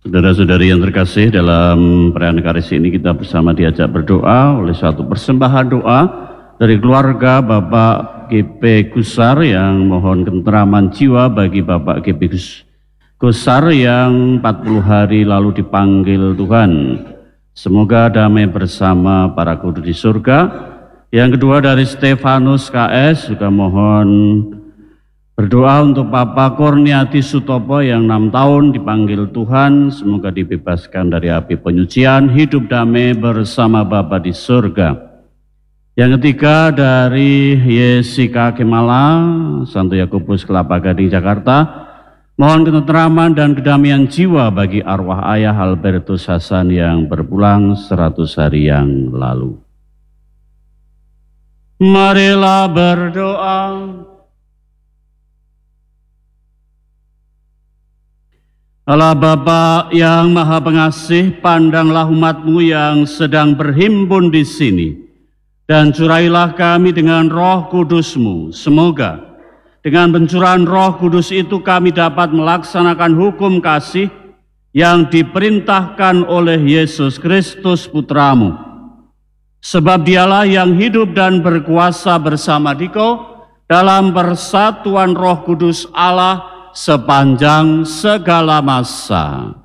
Saudara-saudari yang terkasih, dalam perayaan Ekaristi ini kita bersama diajak berdoa oleh suatu persembahan doa dari keluarga Bapak GP Gusar yang mohon ketenteraman jiwa bagi Bapak GP Gusar yang 40 hari lalu dipanggil Tuhan. Semoga damai bersama para kudus di surga. Yang kedua dari Stefanus KS juga mohon berdoa untuk Bapak Kurniati Sutopo yang 6 tahun dipanggil Tuhan, semoga dibebaskan dari api penyucian, hidup damai bersama Bapa di surga. Yang ketiga dari Yesika Kemala, Santo Yakobus Kelapa Gading Jakarta, mohon ketenteraman dan kedamaian jiwa bagi arwah ayah Albertus Hasan yang berpulang 100 hari yang lalu. Marilah berdoa. Allah Bapa yang Maha Pengasih, pandanglah umat-Mu yang sedang berhimpun di sini, dan curailah kami dengan Roh Kudus-Mu. Semoga dengan pencurahan Roh Kudus itu kami dapat melaksanakan hukum kasih yang diperintahkan oleh Yesus Kristus Putra-Mu. Sebab Dialah yang hidup dan berkuasa bersama Dikau dalam persatuan Roh Kudus Allah sepanjang segala masa.